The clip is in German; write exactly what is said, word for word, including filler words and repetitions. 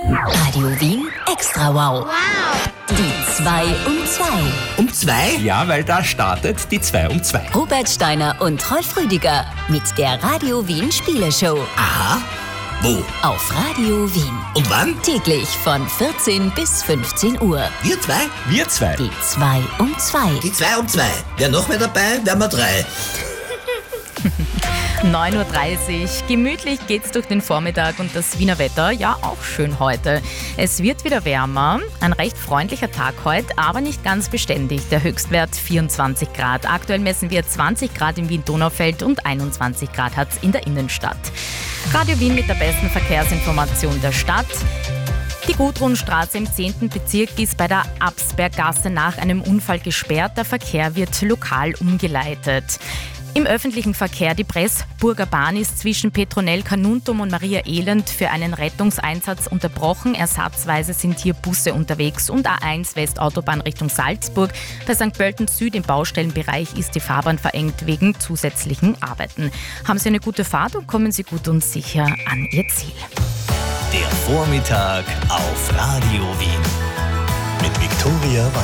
Radio Wien Extra Wow. Wow. Die zwei um zwei. Um zwei? Ja, weil da startet die zwei um zwei. Robert Steiner und Rolf Rüdiger mit der Radio Wien Spieleshow. Aha. Wo? Auf Radio Wien. Und wann? Täglich von vierzehn bis fünfzehn Uhr. Wir zwei? Wir zwei. Die zwei um zwei. Die zwei um zwei. Wer noch mehr dabei? Wären wir drei. neun Uhr dreißig. Gemütlich geht's durch den Vormittag und das Wiener Wetter, ja auch schön heute. Es wird wieder wärmer, ein recht freundlicher Tag heute, aber nicht ganz beständig. Der Höchstwert vierundzwanzig Grad. Aktuell messen wir zwanzig Grad im Wien-Donaufeld und einundzwanzig Grad hat's in der Innenstadt. Radio Wien mit der besten Verkehrsinformation der Stadt. Die Gudrunstraße im zehnten Bezirk ist bei der Absberggasse nach einem Unfall gesperrt. Der Verkehr wird lokal umgeleitet. Im öffentlichen Verkehr die Pressburger Bahn ist zwischen Petronell Carnuntum und Maria Elend für einen Rettungseinsatz unterbrochen. Ersatzweise sind hier Busse unterwegs und A eins Westautobahn Richtung Salzburg. Bei Sankt Pölten Süd im Baustellenbereich ist die Fahrbahn verengt wegen zusätzlichen Arbeiten. Haben Sie eine gute Fahrt und kommen Sie gut und sicher an Ihr Ziel. Der Vormittag auf Radio Wien mit Viktoria Weidel.